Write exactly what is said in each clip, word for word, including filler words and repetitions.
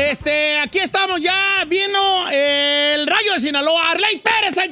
Este, aquí estamos ya, vino el Rayo de Sinaloa, Arley Pérez en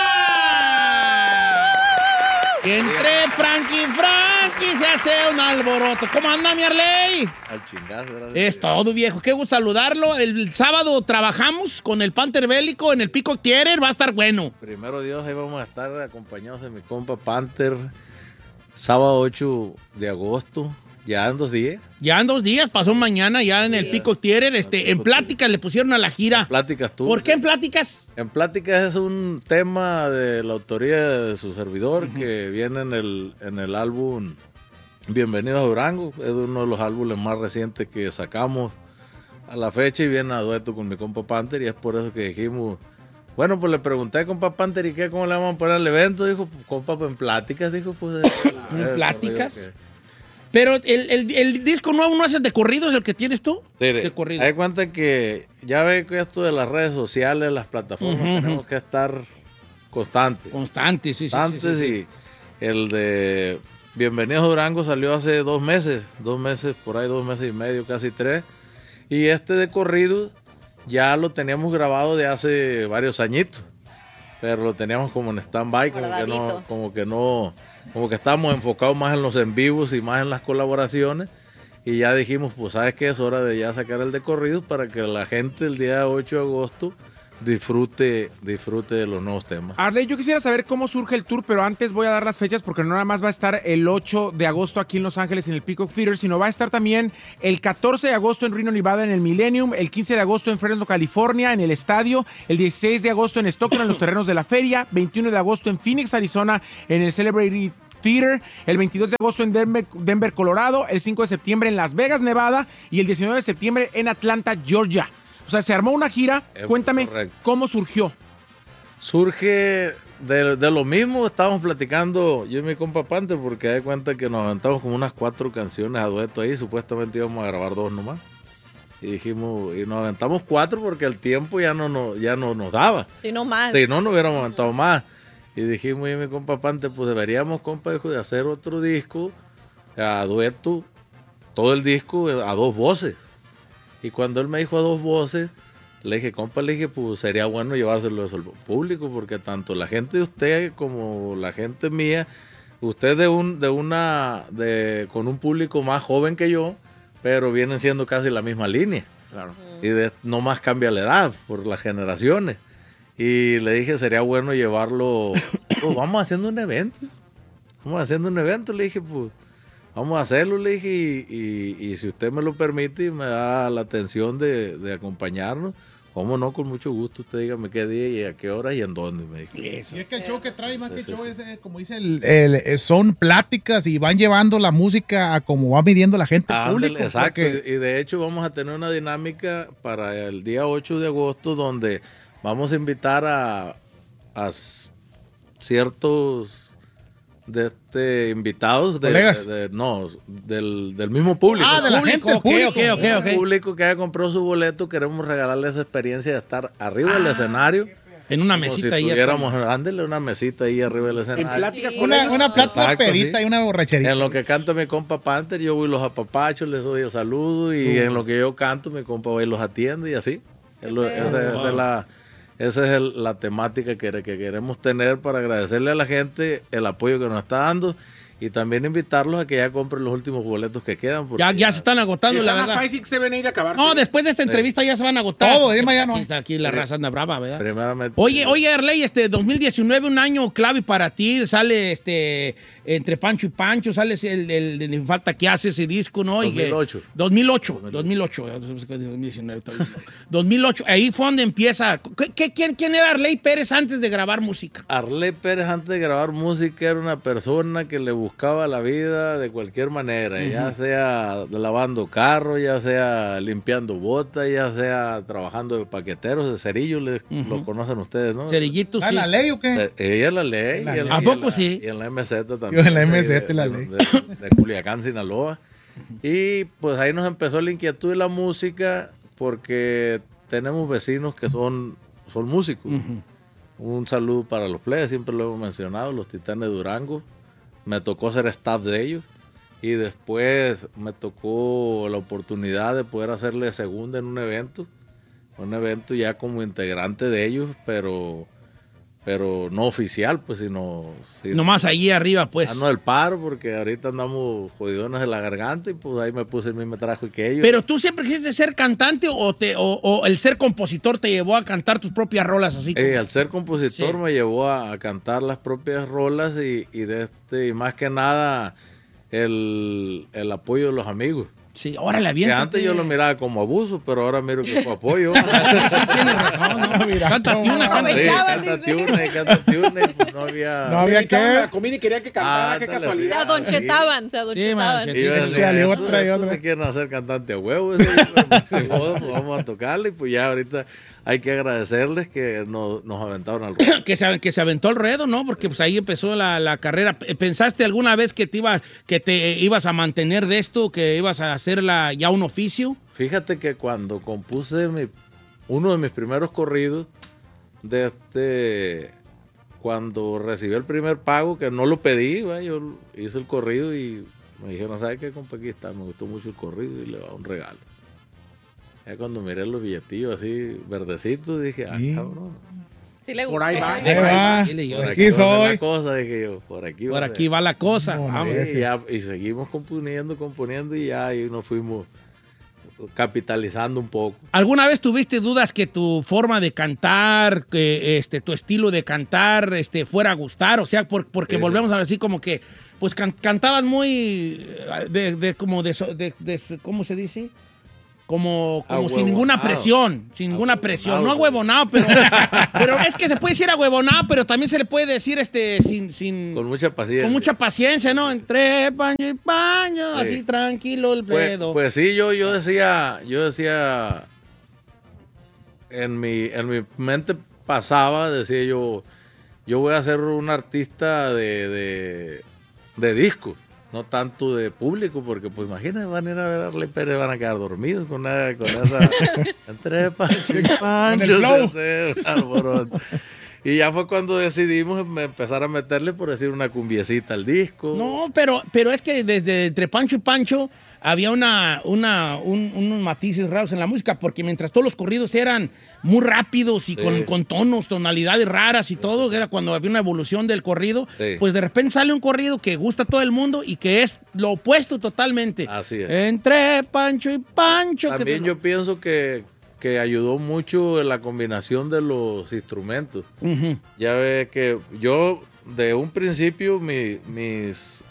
cabina. Que entre Frankie Frankie se hace un alboroto. ¿Cómo anda, mi Arley? Al chingazo, ¿verdad? Es todo, viejo. Qué gusto saludarlo. El sábado trabajamos con el Panther Bélico en el Peacock Theater. Va a estar bueno. Primero Dios, ahí vamos a estar acompañados de mi compa Panther. Sábado ocho de agosto. Ya en dos días. Ya en dos días, pasó mañana ya en el Peacock Theater. Este, en Pláticas le pusieron a la gira. En Pláticas tú. ¿Por qué en Pláticas? En Pláticas es un tema de la autoría de su servidor, uh-huh, que viene en el, en el álbum Bienvenidos a Durango. Es uno de los álbumes más recientes que sacamos a la fecha y viene a dueto con mi compa Panther, y es por eso que dijimos, bueno, pues le pregunté a compa Panther y qué, cómo le vamos a poner al evento. Dijo, compa, pues en Pláticas, dijo, pues. ¿En Pláticas? Pero el, el, el disco nuevo no es el de corridos, el que tienes tú. Sí, de corrido. Hay cuenta que ya ve que esto de las redes sociales, las plataformas, uh-huh, tenemos que estar constantes. Constantes, sí, Constantes, sí, sí, sí. Y el de Bienvenidos a Durango salió hace dos meses, dos meses, por ahí dos meses y medio, casi tres. Y este de corrido ya lo teníamos grabado de hace varios añitos, pero lo teníamos como en stand-by, como que no, como que no, como que estábamos enfocados más en los en vivos y más en las colaboraciones, y ya dijimos, pues sabes que es hora de ya sacar el de corridos para que la gente el día ocho de agosto disfrute, disfrute de los nuevos temas. Arley, yo quisiera saber cómo surge el tour, pero antes voy a dar las fechas porque no nada más va a estar el ocho de agosto aquí en Los Ángeles en el Peacock Theater, sino va a estar también el catorce de agosto en Reno, Nevada en el Millennium, el quince de agosto en Fresno, California en el estadio, el dieciséis de agosto en Stockton en los terrenos de la feria, veintiuno de agosto en Phoenix, Arizona en el Celebrity Theater, el veintidós de agosto en Denver, Denver, Colorado, el cinco de septiembre en Las Vegas, Nevada y el diecinueve de septiembre en Atlanta, Georgia. O sea, se armó una gira. Es Cuéntame correcto. ¿Cómo surgió? Surge de, de lo mismo, estábamos platicando yo y mi compa Panther, porque hay cuenta que nos aventamos como unas cuatro canciones a dueto ahí, supuestamente íbamos a grabar dos nomás. Y dijimos, y nos aventamos cuatro porque el tiempo ya no, no, ya no nos daba. Si no más. Si no, no hubiéramos aventado más. Y dijimos, yo y mi compa Panther, pues deberíamos, compa, hijo, de hacer otro disco a dueto, todo el disco a dos voces. Y cuando él me dijo a dos voces, le dije, compa, le dije, pues sería bueno llevárselo al público, porque tanto la gente de usted como la gente mía, usted de un, de una, de, con un público más joven que yo, pero vienen siendo casi la misma línea. Claro. Y de, no más cambia la edad por las generaciones. Y le dije, sería bueno llevarlo, pues vamos haciendo un evento. Vamos haciendo un evento, le dije, pues vamos a hacerlo, le dije, y, y, y si usted me lo permite y me da la atención de, de acompañarnos, cómo no, con mucho gusto, usted dígame qué día y a qué hora y en dónde, me dijo. Eso. Y es que el show que trae, más sí, que sí, show, sí. es, eh, como dice el, el, son pláticas y van llevando la música a como va midiendo la gente al público. Ándale, exacto, porque... y, y de hecho vamos a tener una dinámica para el día ocho de agosto donde vamos a invitar a, a ciertos de este invitados de, de, de no del, del mismo público. Ah, de la público, gente, okay, público. okay, okay, okay. El público que haya comprado su boleto, queremos regalarle esa experiencia de estar arriba ah, del escenario. En una como mesita si ahí. Tuviéramos, ándele una mesita ahí arriba del escenario. En pláticas con Una, ellos. una plata de perita sí. y una borracherita. En lo que canta mi compa Panther, yo voy los apapachos, les doy el saludo, y uh. en lo que yo canto, mi compa va y los atiende y así. Es lo, esa, esa es la... Esa es el, la temática que, que queremos tener para agradecerle a la gente el apoyo que nos está dando y también invitarlos a que ya compren los últimos boletos que quedan. Ya, ya se están agotando, Están la verdad. a Five, se ven ahí de acabarse. No, después de esta entrevista sí. ya se van a agotar. Todo, dime ya no. Aquí, aquí la raza anda brava, ¿verdad? Primeramente. Oye, oye, Arley, este dos mil diecinueve, un año clave para ti. Sale este entre Pancho y Pancho, sale el, el, el, el falta que hace ese disco, ¿no? dos mil ocho. dos mil ocho. dos mil ocho. dos mil diecinueve. dos mil ocho. Ahí fue donde empieza. ¿Qué, qué, quién, ¿Quién era Arley Pérez antes de grabar música? Arley Pérez antes de grabar música era una persona que le buscaba la vida de cualquier manera, uh-huh. ya sea lavando carros, ya sea limpiando botas, ya sea trabajando de paqueteros, de cerillos, les, uh-huh. lo conocen ustedes, ¿no? Cerillitos, sí. ¿La ley o qué? Ella es la ley. La y en, ¿A y poco en la, sí? Y en la M Z también. Yo en la M Z de, la de, ley. De, de, de Culiacán, Sinaloa. Y pues ahí nos empezó la inquietud de la música porque tenemos vecinos que son, son músicos. Uh-huh. Un saludo para los players, siempre lo hemos mencionado, los Titanes de Durango. Me tocó ser staff de ellos. y después me tocó la oportunidad de poder hacerle segunda en un evento, un evento ya como integrante de ellos, pero... pero no oficial, pues, sino... Sí, nomás allí arriba, pues. Ando del paro, porque ahorita andamos jodidones de la garganta y pues ahí me puse el mismo trabajo que ellos. ¿Pero tú siempre quisiste ser cantante o, te, o, o el ser compositor te llevó a cantar tus propias rolas así? Eh, al ser compositor Sí. me llevó a, a cantar las propias rolas y, y, de este, y más que nada el, el apoyo de los amigos. Sí, órale, Que bien. antes yo lo miraba como abuso, pero ahora miro que fue apoyo. Sí, sí, tienes razón, ¿no? Mira, Cántate una, Sí, cántate. cántate una, cántate una, y pues no había... No había Invitaban a que- la comida y querían que cantara, Ah, qué dale, Se casualidad. adonchetaban, se Sí, adonchetaban. man, Y yo Sí, decía, sí, "Tú- otra y tú otra". me quieren hacer cantante a huevo, sí, pues, ni modo, pues, vamos a tocarle y pues ya ahorita hay que agradecerles que nos, nos aventaron al ruedo. que, se, que se aventó el ruedo, ¿no? Porque pues ahí empezó la, la carrera. ¿Pensaste alguna vez que te, iba, que te ibas a mantener de esto, que ibas a hacerla ya un oficio? Fíjate que cuando compuse mi, uno de mis primeros corridos, de este, cuando recibí el primer pago, que no lo pedí, ¿va? Yo hice el corrido y me dijeron, ¿sabes qué, compa? Aquí está, me gustó mucho el corrido y le va un regalo. Ya cuando miré los billetillos así verdecitos, dije, ah, Sí. cabrón. Sí le Por gustó. ahí va. Ahí va. Dile yo, Por Aquí va a ser soy. la cosa, dije yo, por aquí va Por a aquí ser. va la cosa. No, Vamos. no, Y, ya- y seguimos componiendo, componiendo y ya ahí nos fuimos capitalizando un poco. ¿Alguna vez tuviste dudas que tu forma de cantar, que este, tu estilo de cantar este, fuera a gustar? O sea, por- porque Sí, sí. volvemos a decir como que, pues can- cantabas muy, eh, de, de- como de, so- de- de- ¿cómo se dice? Como, como sin ninguna Ahuevonado. presión, sin ninguna Ahuevonado, presión. No güey. ahuevonado, pero, pero es que se puede decir ahuevonado, pero también se le puede decir este, sin, sin, Con mucha paciencia. con mucha paciencia, ¿no? Entre paño y paño, Sí. así tranquilo el Pues, pedo. pues sí, yo, yo decía, yo decía, en mi, en mi mente pasaba, decía yo, yo voy a ser un artista de, de, de discos, no tanto de público, porque pues imagínate, van a ir a ver a Arley Pérez, van a quedar dormidos con, esa- con esa, entre Pancho y Pancho, flow. se hace un alboroto. Y ya fue cuando decidimos em- empezar a meterle, por decir, una cumbiecita al disco. No, pero, pero es que desde entre Pancho y Pancho había una, una, un- unos matices raros en la música, porque mientras todos los corridos eran muy rápidos y Sí. con, con tonos, tonalidades raras y todo, era cuando había una evolución del corrido, Sí. pues de repente sale un corrido que gusta a todo el mundo y que es lo opuesto totalmente. Así es. Entre Pancho y Pancho. que También te- yo pienso que, que ayudó mucho la combinación de los instrumentos. Ujú. Ya ve que yo de un principio mi- mis,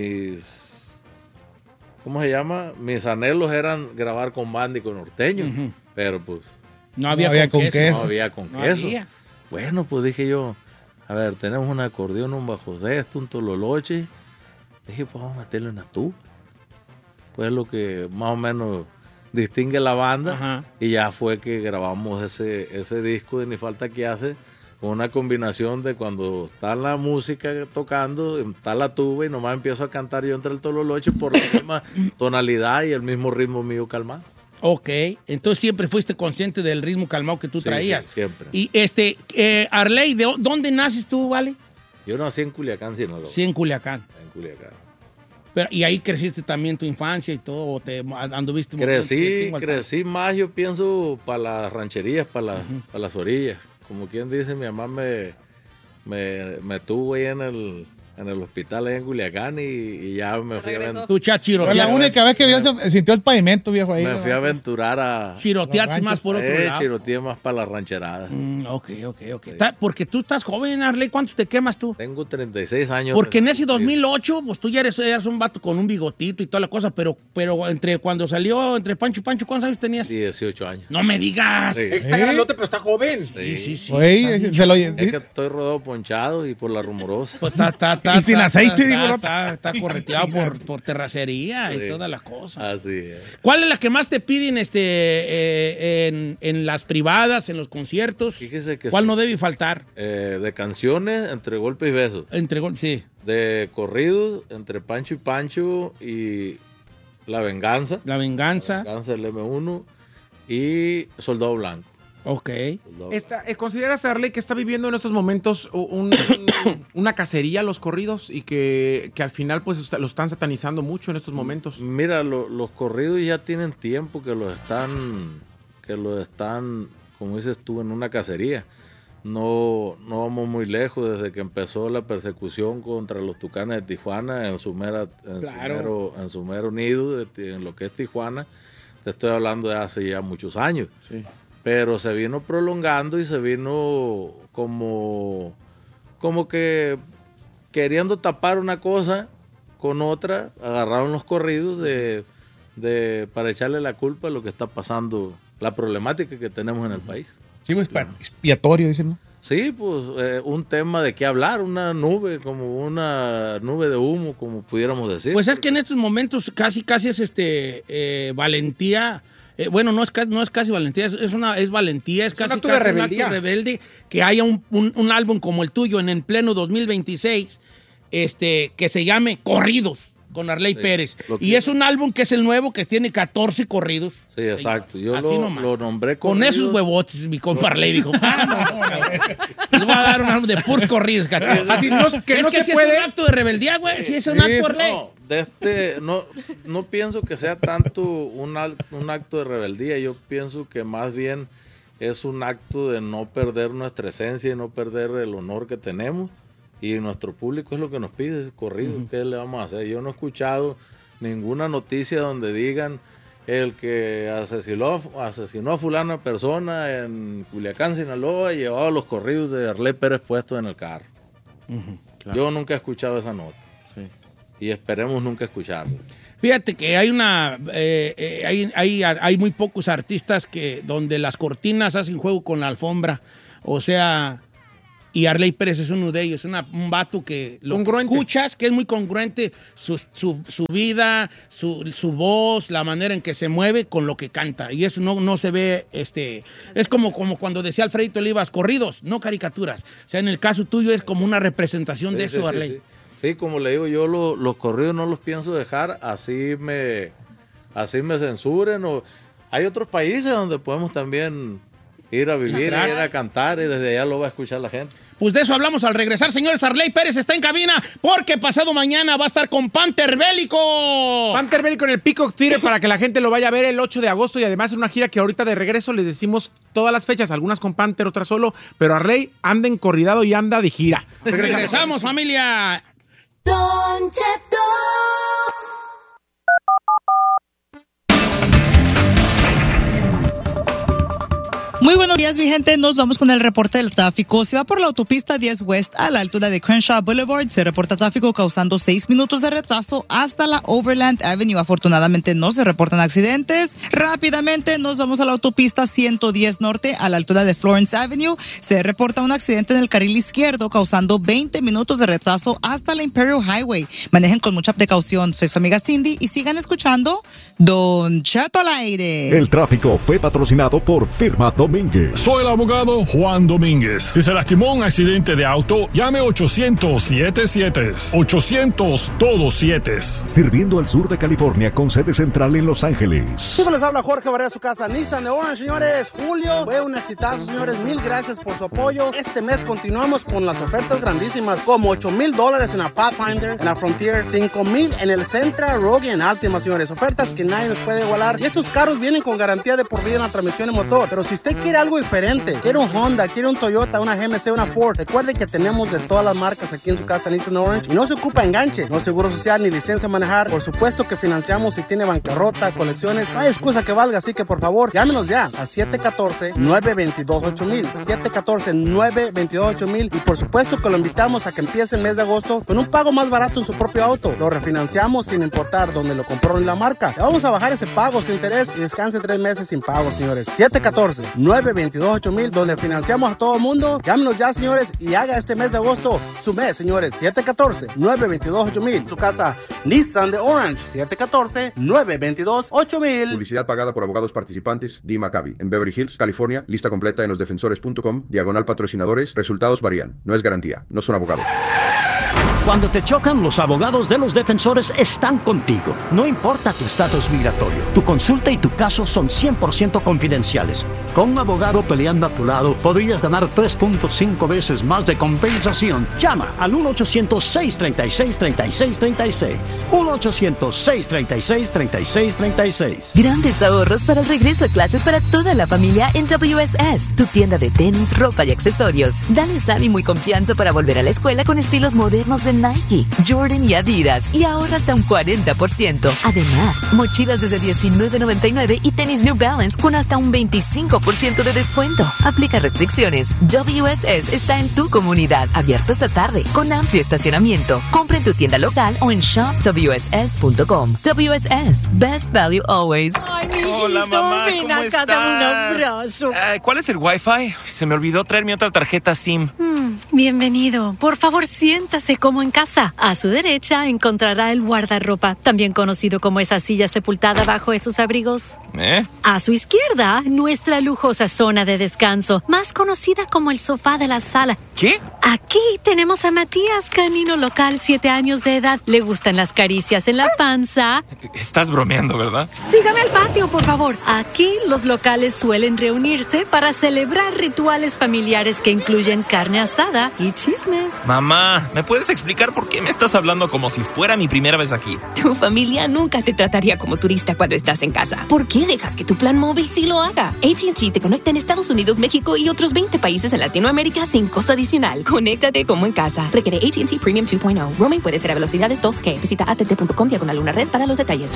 mis, ¿cómo se llama? Mis anhelos eran grabar con banda y con norteño, Ujú. pero pues No había, No había con con queso. queso. no había con No queso. había. Bueno, pues dije yo, a ver, tenemos un acordeón, un bajo sexto, un tololoche. Dije, pues vamos a meterle una tuba. Pues lo que más o menos distingue la banda. Ajá. Y ya fue que grabamos ese, ese disco de Ni Falta Que Hace, con una combinación de cuando está la música tocando, está la tuba y nomás empiezo a cantar yo entre el tololoche por la misma tonalidad y el mismo ritmo mío calmado. Ok, entonces siempre fuiste consciente del ritmo calmado que tú Sí, traías. sí, siempre. Y este, eh, Arley, ¿de dónde naces tú, vale? Yo nací en Culiacán, Sinaloa. Sí, en Culiacán. En Culiacán. Pero, y ahí creciste también tu infancia y todo, o te anduviste. Crecí, montón de- crecí más, yo pienso, para las rancherías, para las, para las orillas. Como quien dice, mi mamá me, me, me tuvo ahí en el, en el hospital ahí en Culiacán y, y ya me Se fui, a regresó. aven- Tú, chachiro, Fue la única vez que vio, se sintió el pavimento, viejo, ahí. me fui a aventurar a chiroteaste Los más por otro eh, lado. chiroteé más para las rancheradas. Mm, ok, ok, ok. Ta- Porque tú estás joven, Arley, ¿cuántos te quemas tú? Tengo treinta y seis años. Porque en de ese cumplir. dos mil ocho, pues tú ya eres, eras un vato con un bigotito y toda la cosa, pero, pero entre cuando salió entre Pancho y Pancho, ¿cuántos años tenías? dieciocho años. No me digas. Sí. Está ¿Eh? grandote, pero está joven. Sí, sí, sí. Güey, se lo Es que estoy rodado ponchado y por la rumorosa. Pues está, está, está, Y sin está- aceite, está, digo, ¿no? está, está correteado por, por terracería y Sí. todas las cosas. Así es. ¿Cuál es la que más te piden este, eh, en, en las privadas, en los conciertos? Fíjese que ¿Cuál sí. no debe faltar? Eh, de canciones entre golpes y besos. Entre gol- sí, De corridos entre Pancho y Pancho y La Venganza. La Venganza. Venganza del eme uno y Soldado Blanco. Ok. Esta, eh, ¿Consideras, Arley, que está viviendo en estos momentos un, un, una cacería los corridos y que, que al final pues lo están satanizando mucho en estos momentos? Mira, lo, los corridos ya tienen tiempo que los están, que los están, como dices tú, en una cacería. No, no vamos muy lejos desde que empezó la persecución contra los Tucanes de Tijuana en su, mera, en Claro. su, mero, en su mero nido, de, en lo que es Tijuana. Te estoy hablando de hace ya muchos años. Sí. Pero se vino prolongando y se vino como, como que queriendo tapar una cosa con otra, agarraron los corridos de, de, para echarle la culpa a lo que está pasando, la problemática que tenemos en el país. Chivo expiatorio, dicen, ¿no? Sí, pues eh, un tema de qué hablar, una nube, como una nube de humo, como pudiéramos decir. Pues es que en estos momentos casi, casi es este eh, valentía. Eh, bueno, no es, ca- no es casi valentía, es, es una es valentía, es, Es un casi, acto de casi un rebeldía. acto rebelde que haya un, un- un álbum como el tuyo en el pleno dos mil veintiséis, este, que se llame Corridos con Arley Sí, Pérez. lo que- Y es un álbum que es el nuevo, que tiene catorce corridos. Sí, exacto. Yo Así lo, nomás. lo nombré Con corridos. esos huevotes, mi compa Arley dijo, ah, no, no, no. Le voy a dar un álbum de puros corridos. cabrón. Así no- que es no que se si puede. es un acto de rebeldía, güey, si es un Sí, acto, es- Arley. No, de este, no, no pienso que sea tanto un, al- un acto de rebeldía. Yo pienso que más bien es un acto de no perder nuestra esencia y no perder el honor que tenemos. Y nuestro público es lo que nos pide, corrido. ¿Qué le vamos a hacer? Yo no he escuchado ninguna noticia donde digan el que asesinó, asesinó a fulana persona en Culiacán, Sinaloa, y llevaba los corridos de Arley Pérez puestos en el carro. Yo nunca he escuchado esa nota. Y esperemos nunca escucharla. Fíjate que hay una eh, eh, hay, hay, hay muy pocos artistas que donde las cortinas hacen juego con la alfombra. O sea, y Arley Pérez es uno de ellos, una, un vato que lo que Congruente. escuchas, que es muy congruente su, su, su vida, su, su voz, la manera en que se mueve con lo que canta. Y eso no, no se ve, este, es como, como cuando decía Alfredito Olivas, corridos, no caricaturas. O sea, en el caso tuyo es como una representación de Sí, eso, sí, Arley. sí, sí. Sí, como le digo, yo lo- los corridos no los pienso dejar, así me, así me censuren. O, hay otros países donde podemos también ir a vivir, Claro. ir a cantar, y desde allá lo va a escuchar la gente. Pues de eso hablamos al regresar, señores. Arley Pérez está en cabina porque pasado mañana va a estar con Panther Bélico. Panther Bélico en el Peacock Theater para que la gente lo vaya a ver el ocho de agosto y además en una gira que ahorita de regreso les decimos todas las fechas, algunas con Panther, otras solo, pero Arley anda encorridado y anda de gira. Regresamos, familia. Don Cheto. Muy buenos días, mi gente. Nos vamos con el reporte del tráfico. Se va por la autopista diez West a la altura de Crenshaw Boulevard. Se reporta tráfico causando seis minutos de retraso hasta la Overland Avenue. Afortunadamente no se reportan accidentes. Rápidamente nos vamos a la autopista ciento diez Norte a la altura de Florence Avenue. Se reporta un accidente en el carril izquierdo causando veinte minutos de retraso hasta la Imperial Highway. Manejen con mucha precaución. Soy su amiga Cindy y sigan escuchando Don Cheto al aire. El tráfico fue patrocinado por Firma Domínguez. Soy el abogado Juan Domínguez. Si se lastimó en un accidente de auto, llame ochocientos siete siete. ochocientos todos siete. Sirviendo al sur de California con sede central en Los Ángeles. ¿Cómo les habla Jorge Barrera, su casa Nissan de Orange, señores? Julio fue un exitazo, señores. Mil gracias por su apoyo. Este mes continuamos con las ofertas grandísimas, como ocho mil dólares en la Pathfinder, en la Frontier, cinco mil en el Sentra, Rogue y en Altima, señores. Ofertas que nadie nos puede igualar. Y estos carros vienen con garantía de por vida en la transmisión y motor. Pero si usted quiere algo diferente, quiere un Honda, quiere un Toyota, una G M C, una Ford, recuerde que tenemos de todas las marcas aquí en su casa Nissan Orange. Y no se ocupa enganche, no seguro social ni licencia a manejar. Por supuesto que financiamos si tiene bancarrota, colecciones. No hay excusa que valga, así que por favor, llámenos ya al siete uno cuatro, nueve dos dos, ocho mil. siete uno cuatro, nueve dos dos, ocho mil. Y por supuesto que lo invitamos a que empiece el mes de agosto con un pago más barato en su propio auto. Lo refinanciamos sin importar dónde lo compró ni la marca. Le vamos a bajar ese pago sin interés y descanse tres meses sin pago, señores. siete uno cuatro, nueve dos dos, ocho mil, donde financiamos a todo el mundo. Llámenos ya, señores, y haga este mes de agosto su mes, señores. siete uno cuatro, nueve dos dos, ocho mil. Su casa Nissan de Orange. siete uno cuatro, nueve dos dos, ocho mil. Publicidad pagada por abogados participantes. D. Maccabi. En Beverly Hills, California. Lista completa en losdefensores punto com. Diagonal patrocinadores. Resultados varían. No es garantía. No son abogados. Cuando te chocan, los abogados de los defensores están contigo. No importa tu estatus migratorio, tu consulta y tu caso son cien por ciento confidenciales. Con un abogado peleando a tu lado, podrías ganar tres punto cinco veces más de compensación. Llama al uno ochocientos, seis treinta y seis, treinta y seis treinta y seis. uno ochocientos, seis treinta y seis, treinta y seis treinta y seis. Grandes ahorros para el regreso a clases para toda la familia en W S S, tu tienda de tenis, ropa y accesorios. Dales ánimo y confianza para volver a la escuela con estilos modernos de Nike, Jordan y Adidas, y ahorra hasta un cuarenta por ciento. Además, mochilas desde diecinueve noventa y nueve y tenis New Balance con hasta un veinticinco por ciento de descuento. Aplica restricciones. W S S está en tu comunidad, abierto esta tarde, con amplio estacionamiento. Compra en tu tienda local o en shop w s s punto com. W S S, best value always. Ay, mi Hola, mamá, ven ¿cómo acá, estás? Dame un abrazo. Uh, ¿Cuál es el Wi-Fi? Se me olvidó traer mi otra tarjeta SIM. Mm, bienvenido. Por favor, siéntase como en casa. A su derecha encontrará el guardarropa, también conocido como esa silla sepultada bajo esos abrigos. ¿Eh? A su izquierda, nuestra lujosa zona de descanso, más conocida como el sofá de la sala. ¿Qué? Aquí tenemos a Matías, canino local, siete años de edad. Le gustan las caricias en la panza. Estás bromeando, ¿verdad? Sígame al patio, por favor. Aquí los locales suelen reunirse para celebrar rituales familiares que incluyen carne asada y chismes. Mamá, ¿me puedes explicar por qué me estás hablando como si fuera mi primera vez aquí? Tu familia nunca te trataría como turista cuando estás en casa. ¿Por qué dejas que tu plan móvil sí lo haga? A T and T te conecta en Estados Unidos, México y otros veinte países en Latinoamérica sin costo adicional. Conéctate como en casa. Requiere A T and T Premium dos punto cero. Roaming puede ser a velocidades dos G. Visita a t t punto com diagonal una red para los detalles.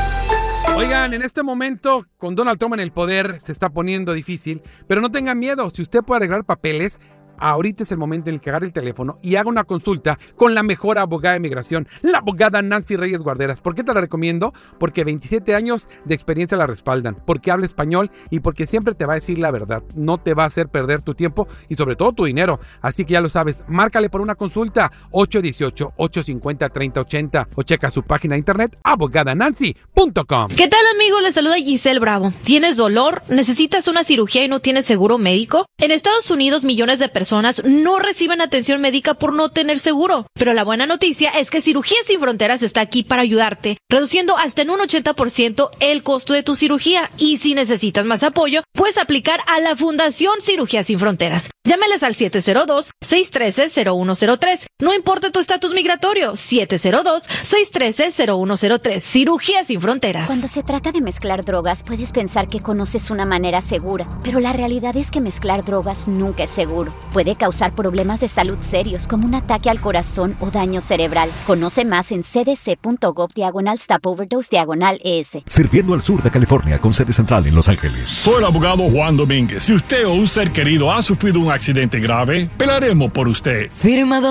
Oigan, en este momento, con Donald Trump en el poder, se está poniendo difícil, pero no tengan miedo. Si usted puede arreglar papeles, ahorita es el momento en el que agarre el teléfono y haga una consulta con la mejor abogada de migración, la abogada Nancy Reyes Guarderas. ¿Por qué te la recomiendo? Porque veintisiete años de experiencia la respaldan, porque habla español y porque siempre te va a decir la verdad. No te va a hacer perder tu tiempo y sobre todo tu dinero. Así que ya lo sabes, márcale por una consulta ocho uno ocho, ocho cinco cero, tres cero ocho cero o checa su página de internet abogada nancy punto com. ¿Qué tal, amigos? Les saluda Giselle Bravo. ¿Tienes dolor? ¿Necesitas una cirugía y no tienes seguro médico? En Estados Unidos, millones de personas no reciben atención médica por no tener seguro. Pero la buena noticia es que Cirugías Sin Fronteras está aquí para ayudarte, reduciendo hasta en un ochenta por ciento el costo de tu cirugía. Y si necesitas más apoyo, puedes aplicar a la Fundación Cirugías Sin Fronteras. Llámeles al siete cero dos, seis uno tres, cero uno cero tres. No importa tu estatus migratorio, siete cero dos, seis uno tres, cero uno cero tres. Cirugías Sin Fronteras. Cuando se trata de mezclar drogas, puedes pensar que conoces una manera segura, pero la realidad es que mezclar drogas nunca es seguro. Puede causar problemas de salud serios como un ataque al corazón o daño cerebral. Conoce más en c d c punto gov diagonal stop overdose diagonal e s. Sirviendo al sur de California con sede central en Los Ángeles. Soy el abogado Juan Domínguez. Si usted o un ser querido ha sufrido un accidente grave, pelaremos por usted. Firma